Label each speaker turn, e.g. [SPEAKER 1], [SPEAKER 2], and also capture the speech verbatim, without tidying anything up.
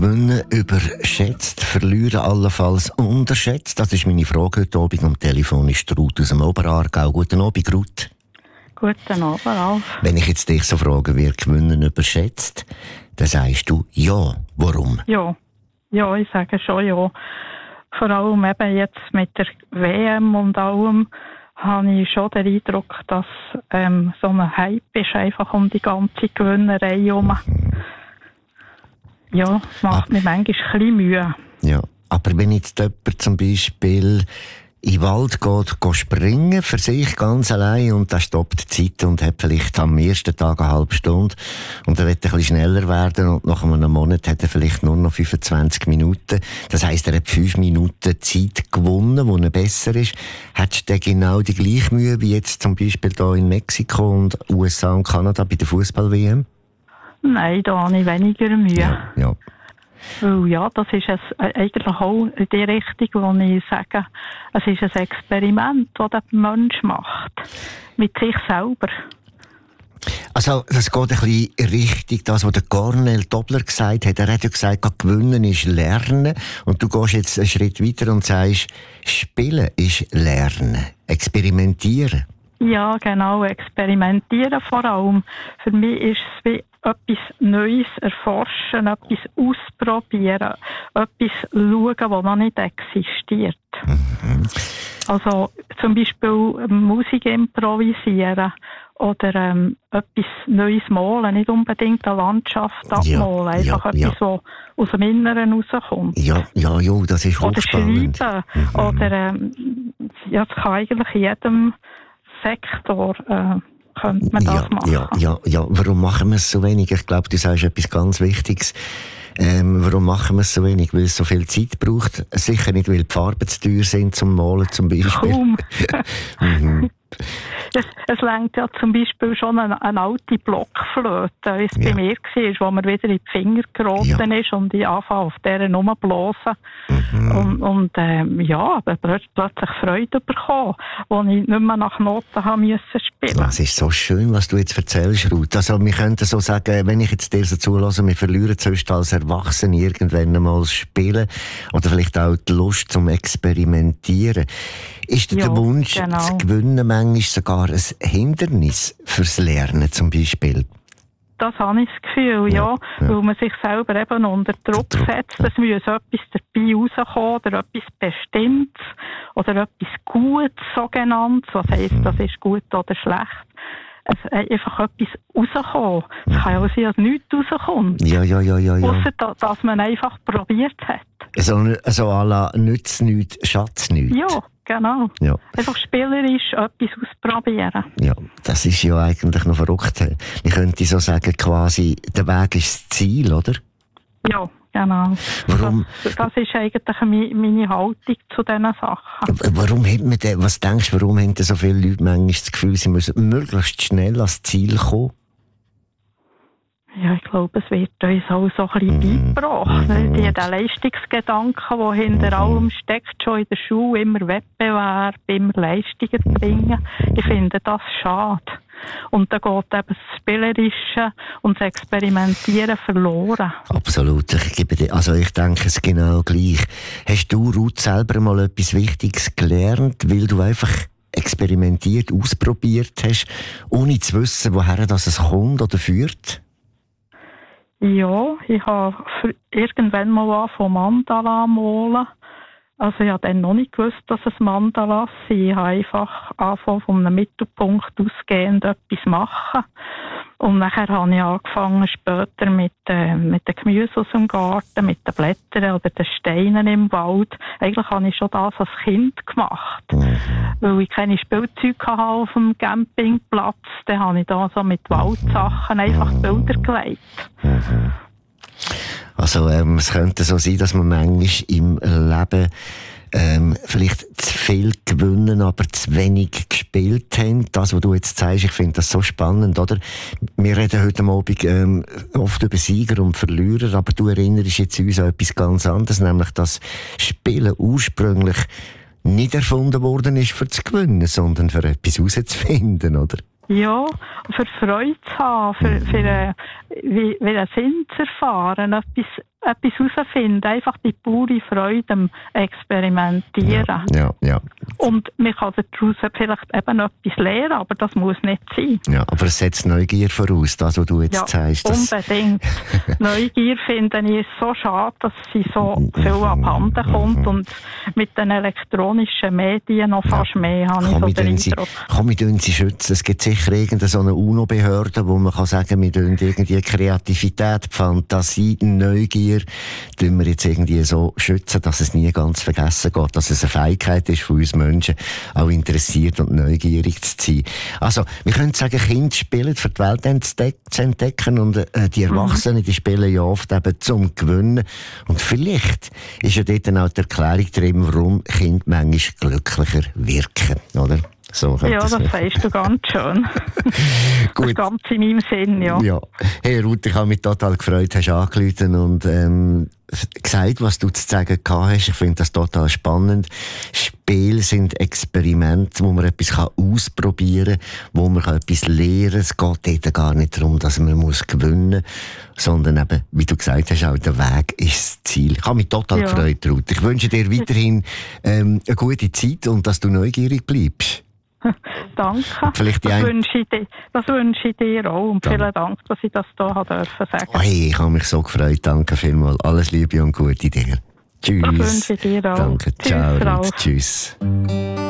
[SPEAKER 1] Gewinnen überschätzt, verlieren allenfalls unterschätzt? Das ist meine Frage heute Abend. Am Telefon ist Ruth aus dem Oberaargau. Guten Abend, Ruth.
[SPEAKER 2] Guten Abend, Alf.
[SPEAKER 1] Wenn ich jetzt dich so frage, wird Gewinnen überschätzt, dann sagst du ja. Warum?
[SPEAKER 2] Ja, ja, ich sage schon ja. Vor allem eben jetzt mit der W M und allem habe ich schon den Eindruck, dass ähm, so ein Hype ist einfach um die ganze Gewinnerei herum. Ja, das macht ah. mir manchmal ein bisschen Mühe.
[SPEAKER 1] Ja, aber wenn jetzt jemand zum Beispiel in den Wald geht, geht springen, für sich ganz allein, und dann stoppt die Zeit und hat vielleicht am ersten Tag eine halbe Stunde und er will ein bisschen schneller werden und nach einem Monat hat er vielleicht nur noch fünfundzwanzig Minuten. Das heisst, er hat fünf Minuten Zeit gewonnen, wo er besser ist. Hättest du genau die gleiche Mühe wie jetzt zum Beispiel hier in Mexiko und U S A und Kanada bei der Fußball-W M?
[SPEAKER 2] Nein, da habe ich weniger Mühe.
[SPEAKER 1] Ja, ja.
[SPEAKER 2] Weil ja, das ist es eigentlich auch in die Richtung, wo ich sage, es ist ein Experiment, das der Mensch macht. Mit sich selber.
[SPEAKER 1] Also, das geht ein bisschen in Richtung das, was der Cornel Dobler gesagt hat. Er hat ja gesagt, gewinnen ist lernen. Und du gehst jetzt einen Schritt weiter und sagst, spielen ist lernen. Experimentieren. Ja,
[SPEAKER 2] genau. Experimentieren vor allem. Für mich ist es wie etwas Neues erforschen, etwas ausprobieren, etwas schauen, das noch nicht existiert. Mhm. Also zum Beispiel Musik improvisieren oder ähm, etwas Neues malen, nicht unbedingt eine Landschaft abmalen, ja, einfach ja, etwas, ja. was aus dem Inneren rauskommt.
[SPEAKER 1] Ja, ja, ja, das ist hochspannend.
[SPEAKER 2] Oder schreiben. Mhm. Oder ähm, ja, das kann eigentlich in jedem Sektor äh, könnte man das
[SPEAKER 1] ja,
[SPEAKER 2] machen.
[SPEAKER 1] Ja, ja, ja. Warum machen wir es so wenig? Ich glaube, du sagst etwas ganz Wichtiges. Ähm, warum machen wir es so wenig? Weil es so viel Zeit braucht. Sicher nicht, weil die Farben zu teuer sind zum Malen zum Beispiel.
[SPEAKER 2] Kaum. mhm. Es, es lenkt ja zum Beispiel schon eine, eine alte Blockflöte, wie es ja. bei mir war, wo mir wieder in die Finger geraten ja. ist und ich anfange auf dieser rumblasen. Mhm. Und, und ähm, ja, aber plötzlich Freude bekommen, wo ich nicht mehr nach Noten haben müssen spielen.
[SPEAKER 1] Das ist so schön, was du jetzt erzählst, Ruth. Also wir könnten so sagen, wenn ich jetzt dir so zulasse, wir verlieren sonst als Erwachsene irgendwann einmal das Spielen oder vielleicht auch die Lust zum Experimentieren. Ist
[SPEAKER 2] ja,
[SPEAKER 1] der Wunsch
[SPEAKER 2] genau.
[SPEAKER 1] zu gewinnen manchmal sogar ein Hindernis fürs Lernen zum Beispiel?
[SPEAKER 2] Das habe ich das Gefühl, ja, ja, weil man sich selber eben unter Druck, Druck setzt. Es ja. muss etwas dabei rauskommen oder etwas Bestimmtes oder etwas Gutes, sogenannt. Was heisst, das ist gut oder schlecht? Es einfach etwas rauskommen. Es kann ja auch sein, dass nichts rauskommt.
[SPEAKER 1] Ja, ja, ja, ja. ja.
[SPEAKER 2] Ausser, dass man einfach probiert hat.
[SPEAKER 1] So, so à la nützt nichts, Schatz nichts.
[SPEAKER 2] Ja, genau.
[SPEAKER 1] Ja.
[SPEAKER 2] Einfach spielerisch etwas ausprobieren.
[SPEAKER 1] Ja, das ist ja eigentlich noch verrückt. Ich könnte so sagen, quasi, der Weg ist das Ziel, oder?
[SPEAKER 2] Ja, genau.
[SPEAKER 1] Warum?
[SPEAKER 2] Das, das ist eigentlich meine Haltung zu diesen Sachen.
[SPEAKER 1] Warum hat man denn, was denkst du, warum haben so viele Leute manchmal das Gefühl, sie müssen möglichst schnell ans Ziel kommen?
[SPEAKER 2] Ja, ich glaube, es wird uns auch so ein bisschen beigebracht. Mm-hmm. Die, der Leistungsgedanke, der hinter mm-hmm. allem steckt, schon in der Schule, immer Wettbewerb, immer Leistungen bringen. Ich finde das schade. Und da geht eben das Spielerische und das Experimentieren verloren.
[SPEAKER 1] Absolut. Ich gebe dir, also ich denke es genau gleich. Hast du, Ruth, selber mal etwas Wichtiges gelernt, weil du einfach experimentiert, ausprobiert hast, ohne zu wissen, woher das es kommt oder führt?
[SPEAKER 2] Ja, ich habe irgendwann mal von Mandala malen. Also ich habe dann noch nicht gewusst, dass es Mandalas sind. Ich habe einfach angefangen, von einem Mittelpunkt ausgehend etwas machen. Und nachher habe ich angefangen später mit, äh, mit dem Gemüse aus dem Garten, mit den Blättern oder den Steinen im Wald. Eigentlich habe ich schon das als Kind gemacht. Mhm. Weil ich keine Spielzeuge hatte auf dem Campingplatz, dann habe ich da so mit Waldsachen einfach Bilder gelegt.
[SPEAKER 1] Mhm. Also ähm, es könnte so sein, dass man manchmal im Leben ähm, vielleicht zu viel gewinnen, aber zu wenig gespielt haben. Das, was du jetzt sagst, ich finde das so spannend, oder? Wir reden heute Abend ähm, oft über Sieger und Verlierer, aber du erinnerst jetzt uns an etwas ganz anderes, nämlich dass Spielen ursprünglich nicht erfunden worden ist, für zu gewinnen, sondern für etwas herauszufinden, oder?
[SPEAKER 2] Ja, für Freude zu haben, für, für, äh, wie, wie einen Sinn zu erfahren, etwas etwas herausfinden. Einfach die pure Freude am Experimentieren.
[SPEAKER 1] Ja, ja, ja.
[SPEAKER 2] Und man kann daraus vielleicht eben etwas lernen, aber das muss nicht sein.
[SPEAKER 1] Ja, aber es setzt Neugier voraus, das, was du jetzt
[SPEAKER 2] Ja,
[SPEAKER 1] sagst. Das
[SPEAKER 2] unbedingt. Neugier finde ich so schade, dass sie so viel abhanden kommt und mit den elektronischen Medien noch fast ja. mehr, habe ich so den Eindruck.
[SPEAKER 1] Komm, wir tun sie schützen. Es gibt sicher irgendeine so eine UNO-Behörde, wo man kann sagen, wir tun irgendwie Kreativität, Fantasie, Neugier, tun wir jetzt irgendwie so schützen, dass es nie ganz vergessen geht, dass es eine Fähigkeit ist von uns Menschen, auch interessiert und neugierig zu sein. Also, wir können sagen, Kinder spielen, für die Welt zu entdecken und äh, die Erwachsenen, die spielen ja oft eben zum Gewinnen. Und vielleicht ist ja dort dann auch die Erklärung drin, warum Kinder manchmal glücklicher wirken, oder? So
[SPEAKER 2] ja, das sagst du ganz schön.
[SPEAKER 1] Gut.
[SPEAKER 2] Das ganz in meinem Sinn, ja.
[SPEAKER 1] Ja. Hey Ruth, ich habe mich total gefreut, hast angerufen und ähm, gesagt, was du zu sagen gehabt hast. Ich finde das total spannend. Spiele sind Experimente, wo man etwas ausprobieren kann, wo man etwas lernen kann. Es geht dort gar nicht darum, dass man muss gewinnen muss, sondern eben, wie du gesagt hast, auch der Weg ist das Ziel. Ich habe mich total ja. gefreut, Ruth. Ich wünsche dir weiterhin ähm, eine gute Zeit und dass du neugierig bleibst.
[SPEAKER 2] Danke.
[SPEAKER 1] Vielleicht
[SPEAKER 2] das, wünsche ich dir, das wünsche ich dir auch. Und vielen Dank, dass ich das hier sagen durfte.
[SPEAKER 1] Hey, ich habe mich so gefreut. Danke vielmals. Alles Liebe und Gute dir. Tschüss.
[SPEAKER 2] Das wünsche ich dir auch.
[SPEAKER 1] Danke.
[SPEAKER 2] Tschüss,
[SPEAKER 1] ciao.
[SPEAKER 2] Ralf.
[SPEAKER 1] Tschüss.